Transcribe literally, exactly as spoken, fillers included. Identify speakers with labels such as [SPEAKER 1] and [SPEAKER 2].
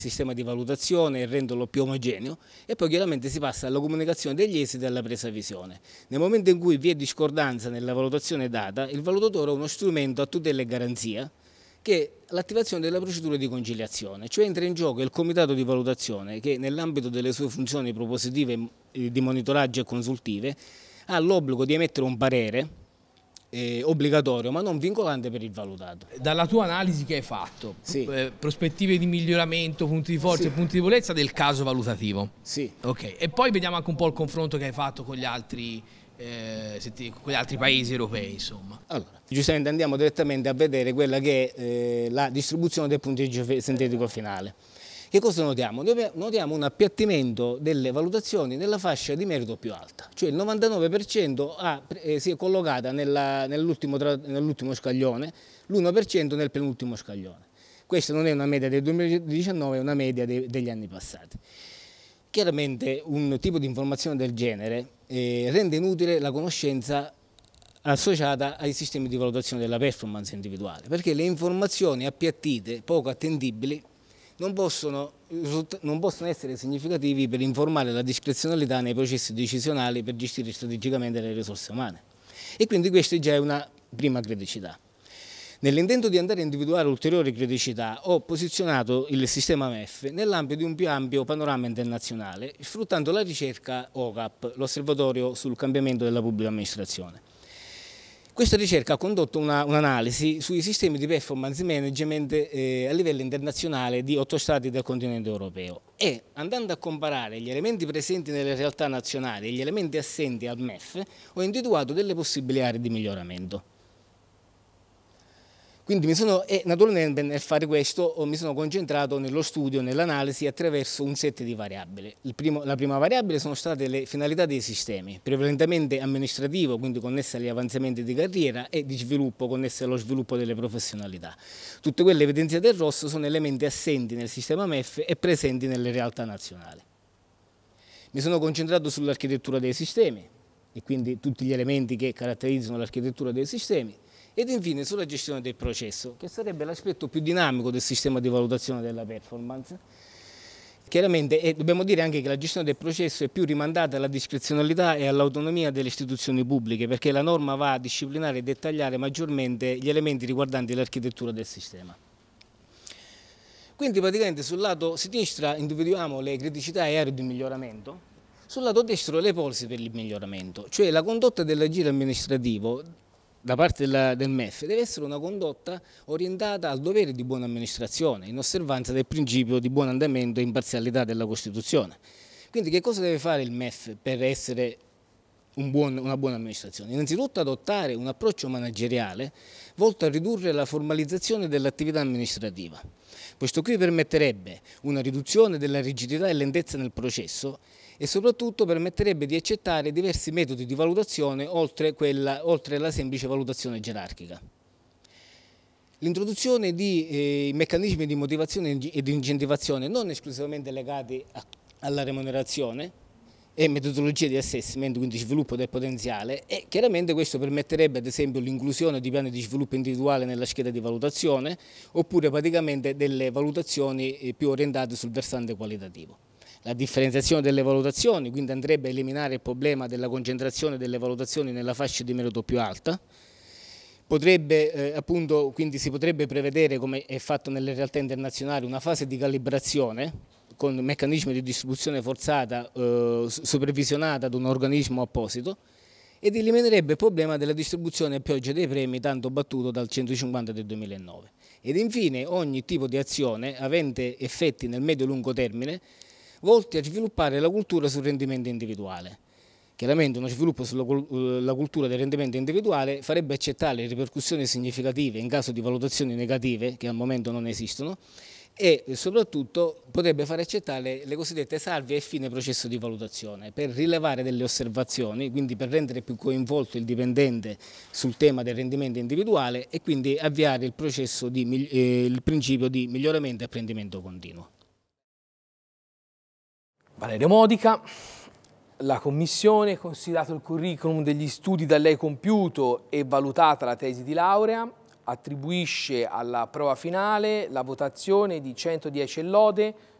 [SPEAKER 1] sistema di valutazione e renderlo più omogeneo, e poi chiaramente si passa alla comunicazione degli esiti e alla presa visione. Nel momento in cui vi è discordanza nella valutazione data, il valutatore ha uno strumento a tutela e garanzia, che è l'attivazione della procedura di conciliazione, cioè entra in gioco il comitato di valutazione che nell'ambito delle sue funzioni propositive, di monitoraggio e consultive ha l'obbligo di emettere un parere Eh, obbligatorio ma non vincolante per il valutato.
[SPEAKER 2] Dalla tua analisi che hai fatto,
[SPEAKER 1] sì.
[SPEAKER 2] eh, prospettive di miglioramento, punti di forza sì. e punti di debolezza del caso valutativo.
[SPEAKER 1] Sì.
[SPEAKER 2] Ok, e poi vediamo anche un po' il confronto che hai fatto con gli altri, eh, con gli altri paesi europei, insomma.
[SPEAKER 1] Allora, giustamente andiamo direttamente a vedere quella che è eh, la distribuzione del punteggio sintetico finale. Che cosa notiamo? Notiamo un appiattimento delle valutazioni nella fascia di merito più alta, cioè il novantanove per cento ha, eh, si è collocata nell'ultimo nell scaglione, l'uno per cento nel penultimo scaglione. Questa non è una media del duemiladiciannove, è una media de, degli anni passati. Chiaramente un tipo di informazione del genere eh, rende inutile la conoscenza associata ai sistemi di valutazione della performance individuale, perché le informazioni appiattite, poco attendibili, Non possono, non possono essere significativi per informare la discrezionalità nei processi decisionali per gestire strategicamente le risorse umane. E quindi questa già è una prima criticità. Nell'intento di andare a individuare ulteriori criticità ho posizionato il sistema M E F nell'ambito di un più ampio panorama internazionale, sfruttando la ricerca O C A P, l'Osservatorio sul cambiamento della pubblica amministrazione. Questa ricerca ha condotto un'analisi un sui sistemi di performance management eh, a livello internazionale di otto stati del continente europeo e, andando a comparare gli elementi presenti nelle realtà nazionali e gli elementi assenti al M E F, ho individuato delle possibili aree di miglioramento. Quindi mi sono, e naturalmente nel fare questo mi sono concentrato nello studio, nell'analisi attraverso un set di variabili. Il primo, la prima variabile sono state le finalità dei sistemi, prevalentemente amministrativo, quindi connesse agli avanzamenti di carriera, e di sviluppo, connesse allo sviluppo delle professionalità. Tutte quelle evidenziate in rosso sono elementi assenti nel sistema M E F e presenti nelle realtà nazionali. Mi sono concentrato sull'architettura dei sistemi, e quindi tutti gli elementi che caratterizzano l'architettura dei sistemi, ed infine sulla gestione del processo, che sarebbe l'aspetto più dinamico del sistema di valutazione della performance. Chiaramente, e dobbiamo dire anche che la gestione del processo è più rimandata alla discrezionalità e all'autonomia delle istituzioni pubbliche, perché la norma va a disciplinare e dettagliare maggiormente gli elementi riguardanti l'architettura del sistema. Quindi praticamente sul lato sinistra individuiamo le criticità e aree di miglioramento, sul lato destro le ipotesi per il miglioramento, cioè la condotta dell'agire amministrativo da parte della, del M E F deve essere una condotta orientata al dovere di buona amministrazione, in osservanza del principio di buon andamento e imparzialità della Costituzione. Quindi che cosa deve fare il M E F per essere un buon, una buona amministrazione? Innanzitutto adottare un approccio manageriale volto a ridurre la formalizzazione dell'attività amministrativa. Questo qui permetterebbe una riduzione della rigidità e lentezza nel processo e soprattutto permetterebbe di accettare diversi metodi di valutazione oltre, quella, oltre la semplice valutazione gerarchica. L'introduzione di eh, meccanismi di motivazione e di incentivazione non esclusivamente legati a, alla remunerazione e metodologie di assessment, quindi sviluppo del potenziale, e chiaramente questo permetterebbe ad esempio l'inclusione di piani di sviluppo individuale nella scheda di valutazione oppure praticamente delle valutazioni più orientate sul versante qualitativo. La differenziazione delle valutazioni, quindi andrebbe a eliminare il problema della concentrazione delle valutazioni nella fascia di merito più alta. Potrebbe, eh, appunto, quindi si potrebbe prevedere, come è fatto nelle realtà internazionali, una fase di calibrazione con meccanismi di distribuzione forzata eh, supervisionata da un organismo apposito, ed eliminerebbe il problema della distribuzione a pioggia dei premi tanto battuto dal centocinquanta del duemilanove. Ed infine ogni tipo di azione avente effetti nel medio-lungo termine volti a sviluppare la cultura sul rendimento individuale. Chiaramente uno sviluppo sulla cultura del rendimento individuale farebbe accettare le ripercussioni significative in caso di valutazioni negative, che al momento non esistono, e soprattutto potrebbe far accettare le cosiddette salvie e fine processo di valutazione, per rilevare delle osservazioni, quindi per rendere più coinvolto il dipendente sul tema del rendimento individuale e quindi avviare il, processo di, eh, il principio di miglioramento e apprendimento continuo.
[SPEAKER 2] Valerio Modica, la Commissione, considerato il curriculum degli studi da lei compiuto e valutata la tesi di laurea,
[SPEAKER 3] attribuisce alla prova finale la votazione di centodieci lode,